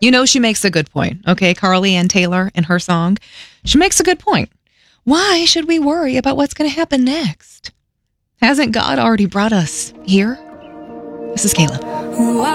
She makes a good point. Okay, Carly Ann Taylor in her song. She makes a good point. Why should we worry about what's going to happen next? Hasn't God already brought us here? This is Kayla.